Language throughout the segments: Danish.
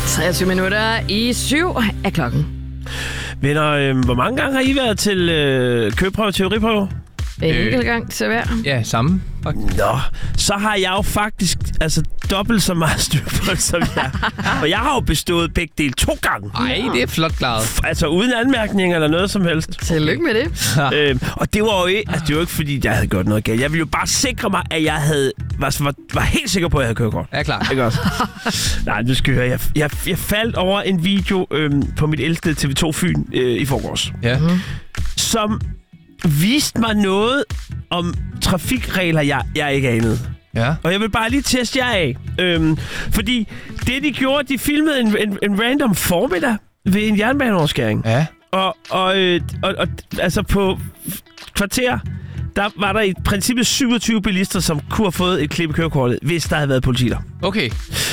23 minutter i 7 er klokken. Venner, hvor mange gange har I været til køreprøve, teoriprøve? En enkelt gang til hver. Ja, samme. Nå, så har jeg jo faktisk dobbelt så meget styr på det, som jeg. Og jeg har jo bestået begge dele 2 gange. Ej, det er flot klaret. Altså uden anmærkninger eller noget som helst. Tillykke med det. Og det var jo ikke, det var jo ikke fordi, jeg havde gjort noget galt. Jeg ville jo bare sikre mig, at jeg var helt sikker på, at jeg havde kørekort. Ja, klar. Ikke også? Nej, du skal høre. Jeg faldt over en video på mit elskede TV2 Fyn i forgårs. Ja. Som viste mig noget om trafikregler, jeg ikke anede. Ja. Og jeg vil bare lige teste jer af. Fordi det, de gjorde, de filmede en random formiddag ved en jernbaneoverskæring. Ja. Og altså på kvarter, der var der i princippet 27 bilister, som kunne have fået et klip i kørekortet, hvis der havde været politi der. Okay.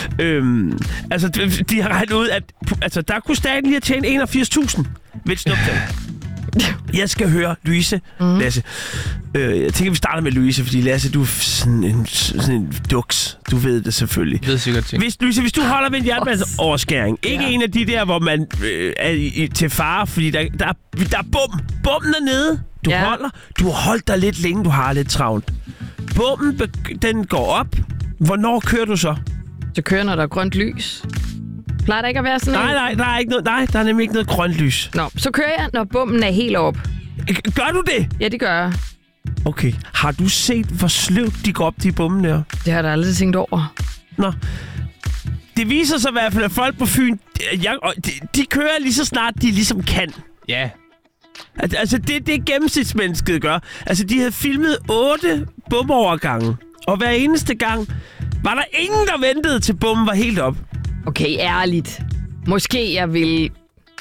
Altså, de har regnet ud, at der kunne staten lige have tjent 81.000 ved et snuptag. Jeg skal høre Louise, Lasse. Jeg tænker, vi starter med Louise, fordi Lasse, du er sådan en duks. Du ved det selvfølgelig. Jeg ved sikkert ting. Hvis du holder ved en jernbaneoverskæring, ikke en af de der, hvor man er til fare, fordi der er bommen dernede. Du har holdt dig lidt længe, du har lidt travlt. Bommen, den går op. Hvornår kører du så? Du kører, når der er grønt lys. Plejer der ikke at være sådan Nej, der er ikke noget. Nej, der er nemlig ikke noget grønt lys. Nå, så kører jeg, når bommen er helt op. Gør du det? Ja, det gør jeg. Okay. Har du set, hvor sløvt de går op, de bomben der? Det har jeg aldrig tænkt over. Nå. Det viser sig i hvert fald, at folk på Fyn, de kører lige så snart, de ligesom kan. Ja. Altså, det gennemsnitsmennesket gør. Altså, de havde filmet 8 bomovergange. Og hver eneste gang var der ingen, der ventede til bomben var helt op. Okay, ærligt. Måske jeg vil...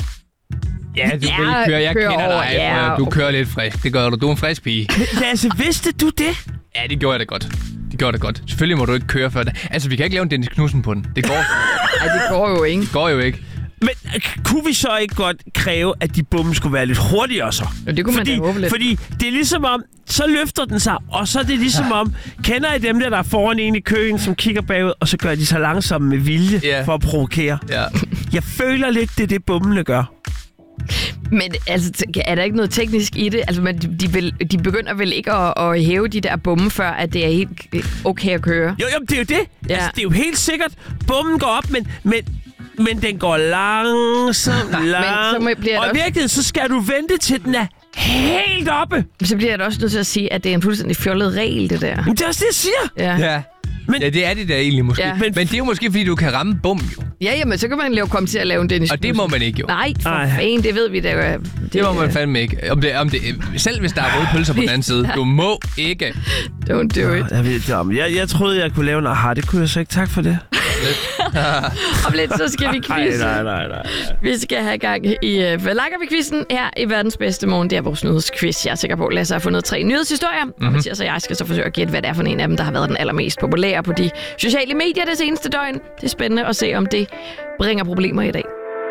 Ja, du vil køre. Jeg kender dig. Ja, du kører lidt frisk. Det gør du. Du er en frisk pige. Lasse, vidste du det? Ja, det gjorde jeg da godt. Selvfølgelig må du ikke køre før det. Altså, vi kan ikke lave en Dennis Knudsen på den. Det går. Nej, det går jo ikke. Men kunne vi så ikke godt kræve, at de bomben skulle være lidt hurtigere så? Ja, det kunne man da håbe lidt. Fordi det er ligesom om, så løfter den sig, og så er det ligesom om, kender I dem der er foran en i køen, som kigger bagud, og så gør de så langsomt med vilje for at provokere? Ja. Jeg føler lidt, det er det bombene gør. Men altså, er der ikke noget teknisk i det? Altså, de begynder vel ikke at hæve de der bombe, før at det er helt okay at køre? Jo, det er jo det. Ja. Altså, det er jo helt sikkert, bomben går op, men den går langsomt. Og i virkeligheden, så skal du vente til den er helt oppe. Så bliver jeg da også nødt til at sige, at det er en fuldstændig fjollet regel, det der. Men det er også det, jeg siger. Ja. Men, ja, det er det der egentlig måske. Ja. Men det er jo måske, fordi du kan ramme bum, jo. Ja, men så kan man komme til at lave en Dennis Og det må man ikke, jo. Nej, for fanden, det ved vi da. Det må man fandme ikke. Selv hvis der er røde pølser på den anden side, du må ikke. Don't do it. Jeg ved det om. Jeg troede, jeg kunne lave en aha. Det kunne jeg så ikke. Tak for det. Om lidt, så skal vi quizze. Nej. Vi skal have gang i hvad lakker vi quizzen her i verdens bedste morgen. Det er vores nyhedsquiz. Jeg er sikker på, at Lasse har fundet 3 nyhedshistorier. Og Mathias og jeg skal så forsøge at gætte, hvad det er for en af dem, der har været den allermest populære på de sociale medier det seneste døgn. Det er spændende at se, om det bringer problemer i dag.